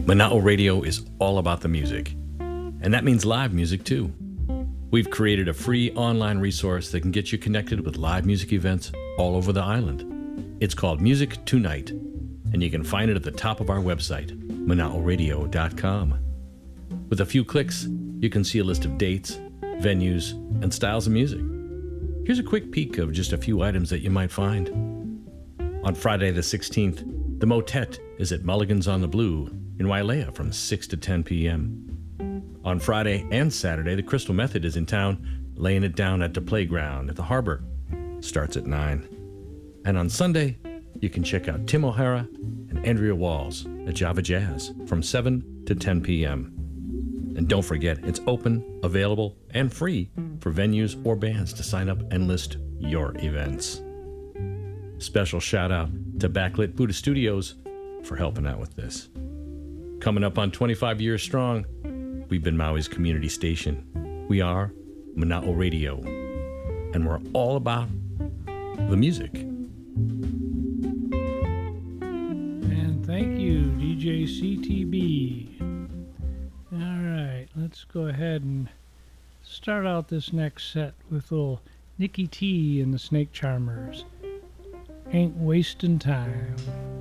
Mana'o Radio is all about the music, and that means live music too. We've created a free online resource that can get you connected with live music events all over the island. It's called Music Tonight, and you can find it at the top of our website, manaoradio.com. With a few clicks, you can see a list of dates, venues, and styles of music. Here's a quick peek of just a few items that you might find. On Friday the 16th, the Motet is at Mulligan's on the Blue in Wailea from 6 to 10 p.m. On Friday and Saturday, the Crystal Method is in town, laying it down at the playground at the harbor. Starts at 9. And on Sunday, you can check out Tim O'Hara and Andrea Walls at Java Jazz from 7 to 10 p.m. And don't forget, it's open, available, and free for venues or bands to sign up and list your events. Special shout out to Backlit Buddha Studios for helping out with this. Coming up on 25 years strong, we've been Maui's community station. We are Mana'o Radio, and we're all about the music. And thank you, DJ CTB. All right, let's go ahead and start out this next set with little Nikki T and the Snake Charmers. Ain't wasting time.